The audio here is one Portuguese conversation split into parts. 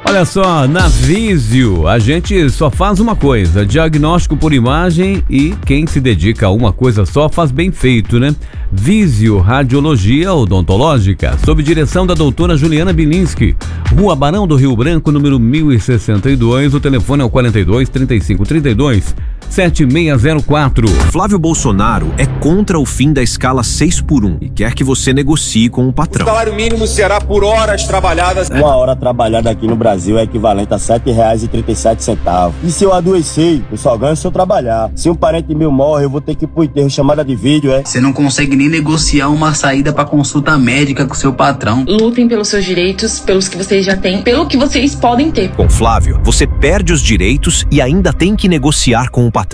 Olha só, na Visio, a gente só faz uma coisa, diagnóstico por imagem, e quem se dedica a uma coisa só faz bem feito, né? Visio Radiologia Odontológica, sob direção da doutora Juliana Bilinski, Rua Barão do Rio Branco, número 1062, o telefone é o 42 35 32 7604. Flávio Bolsonaro é contra o fim da escala 6x1 e quer que você negocie com o patrão. O salário mínimo será por horas trabalhadas. Uma hora trabalhada aqui no Brasil é equivalente a R$ 7,37. E se eu adoecer, eu só ganho se eu trabalhar. Se um parente meu morre, eu vou ter que ir pro enterro, chamada de vídeo, é? Você não consegue nem negociar uma saída pra consulta médica com seu patrão. Lutem pelos seus direitos, pelos que vocês já têm, pelo que vocês podem ter. Com Flávio, você perde os direitos e ainda tem que negociar com o patrão.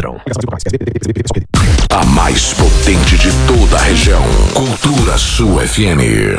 A mais potente de toda a região. Cultura Sul FM.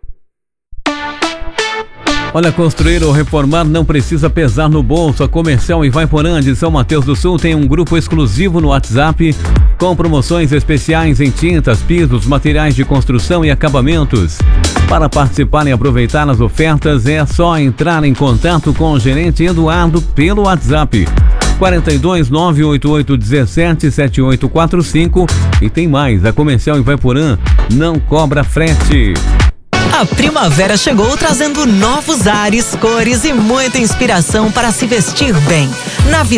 Olha, construir ou reformar não precisa pesar no bolso. A Comercial Ivaiporã de São Mateus do Sul tem um grupo exclusivo no WhatsApp com promoções especiais em tintas, pisos, materiais de construção e acabamentos. Para participar e aproveitar as ofertas é só entrar em contato com o gerente Eduardo pelo WhatsApp 42 988 17 7845. E tem mais, a Comercial Ivaiporã não cobra frete. A primavera chegou trazendo novos ares, cores e muita inspiração para se vestir bem. Na